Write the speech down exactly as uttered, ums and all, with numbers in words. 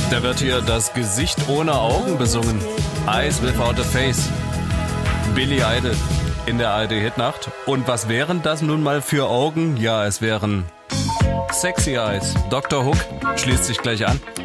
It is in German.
Da wird hier das Gesicht ohne Augen besungen. Eyes without a face. Billy Idol in der A R D-Hitnacht. Und was wären das nun mal für Augen? Ja, es wären Sexy Eyes. Doktor Hook schließt sich gleich an.